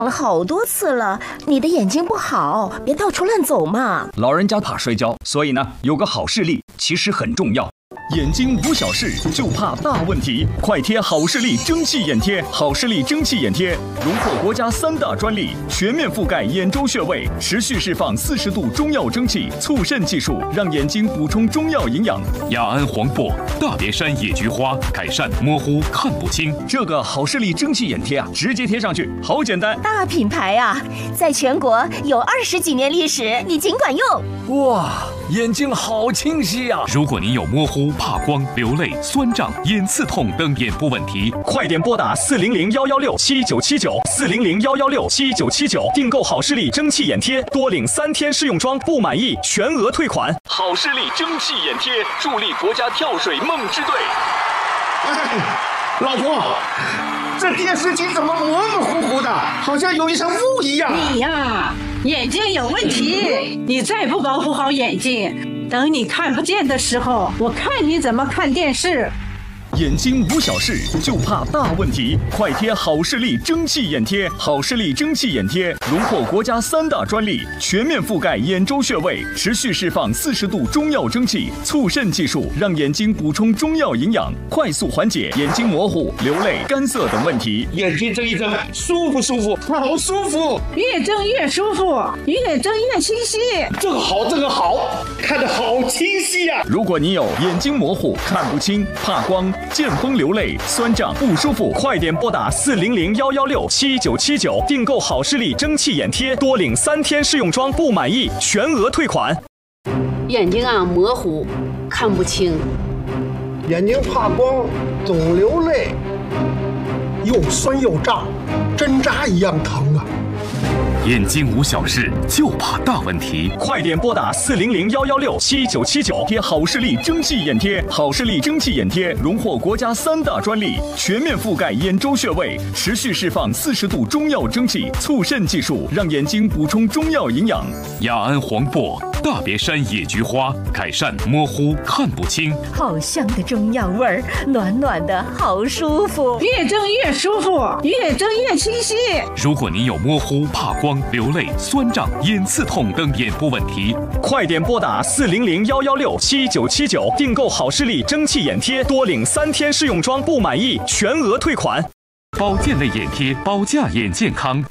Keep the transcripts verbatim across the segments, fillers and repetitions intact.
了好多次了，你的眼睛不好，别到处乱走嘛。 老人家怕摔跤，所以呢，有个好视力其实很重要。眼睛无小事，就怕大问题。快贴好视力蒸汽眼贴，好视力蒸汽眼贴荣获国家三大专利，全面覆盖眼周穴位，持续释放四十度中药蒸汽，促渗技术，让眼睛补充中药营养。 雅安黄柏、大别山野菊花，改善模糊看不清。 这个好视力蒸汽眼贴啊，直接贴上去，好简单。 大品牌啊，在全国有二十几年历史，你尽管用。 哇，眼睛好清晰啊！ 如果您有模糊、怕光、流泪、酸胀、眼刺痛等眼部问题， 快点拨打四零零幺幺六七九七九四零零幺幺六七九七九订购好视力蒸汽眼贴，多领三天试用装，不满意全额退款。好视力蒸汽眼贴助力国家跳水梦之队。 哎，老婆，这电视机怎么模模糊糊的，好像有一层雾一样？ 你呀，眼睛有问题，你再不保护好眼睛，等你看不见的时候，我看你怎么看电视。 眼睛无小事，就怕大问题。快贴好视力蒸汽眼贴，好视力蒸汽眼贴荣获国家三大专利，全面覆盖眼周穴位，持续释放四十度中药蒸汽，促渗技术，让眼睛补充中药营养，快速缓解眼睛模糊、流泪、干涩等问题。 眼睛睁一睁，舒服舒服，好舒服， 越睁越舒服，越睁越清晰。 这个好，这个好，看得好清晰呀、啊！ 如果你有眼睛模糊、看不清、怕光、见风流泪、酸胀不舒服，快点拨打四零零幺幺六七九七九订购好视力蒸汽眼贴，多领三天试用装，不满意全额退款。 眼睛啊模糊，看不清， 眼睛怕光，总流泪，又酸又胀，针扎一样疼啊！ 眼睛无小事，就怕大问题。 快点拨打四零零幺幺六七九七九贴好视力蒸汽眼贴，好视力蒸汽眼贴荣获国家三大专利，全面覆盖眼周穴位，持续释放四十度中药蒸汽，促渗技术，让眼睛补充中药营养。 雅安黄柏、大别山野菊花，改善模糊看不清。 好香的中药味儿，暖暖的，好舒服。 越睁越舒服，越睁越清晰。 如果您有模糊、怕光、流泪、酸胀、眼刺痛等眼部问题， 快点拨打四零零幺幺六七九七九订购好视力蒸汽眼贴，多领三天试用装，不满意全额退款。 保健类眼贴，保驾眼健康。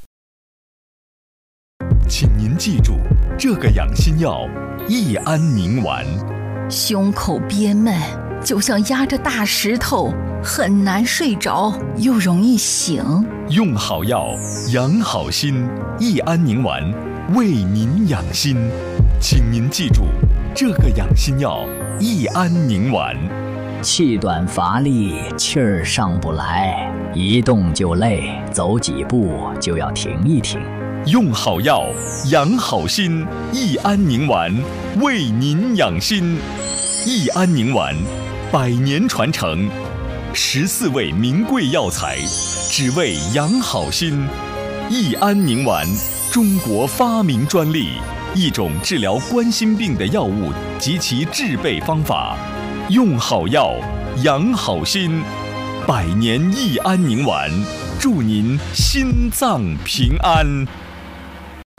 请您记住，这个养心药益安宁丸。 胸口憋闷，就像压着大石头，很难睡着，又容易醒。 用好药，养好心，益安宁丸为您养心。请您记住，这个养心药益安宁丸。 气短乏力，气儿上不来，一动就累，走几步就要停一停。 用好药，养好心，益安宁丸为您养心。益安宁丸，百年传承，十四味名贵药材，只为养好心。益安宁丸，中国发明专利，一种治疗冠心病的药物及其制备方法。用好药，养好心，百年益安宁丸，祝您心脏平安。